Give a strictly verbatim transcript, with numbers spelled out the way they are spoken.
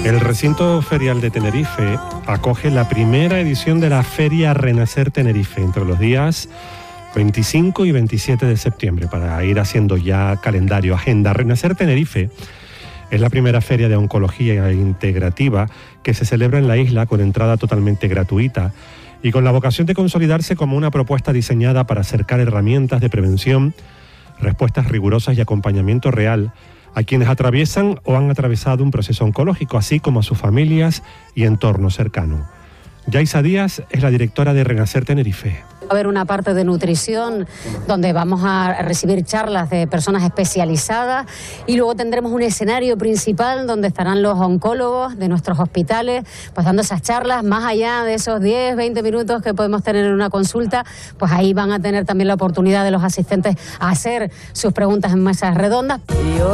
El recinto ferial de Tenerife acoge la primera edición de la Feria Renacer Tenerife entre los días veinticinco y veintisiete de septiembre, para ir haciendo ya calendario, agenda. Renacer Tenerife es la primera feria de oncología integrativa que se celebra en la isla con entrada totalmente gratuita y con la vocación de consolidarse como una propuesta diseñada para acercar herramientas de prevención, respuestas rigurosas y acompañamiento real a quienes atraviesan o han atravesado un proceso oncológico, así como a sus familias y entorno cercano. Yaisa Díaz es la directora de Renacer Tenerife. Va a haber una parte de nutrición donde vamos a recibir charlas de personas especializadas y luego tendremos un escenario principal donde estarán los oncólogos de nuestros hospitales pues dando esas charlas, más allá de esos diez, veinte minutos que podemos tener en una consulta, pues ahí van a tener también la oportunidad de los asistentes a hacer sus preguntas en mesas redondas.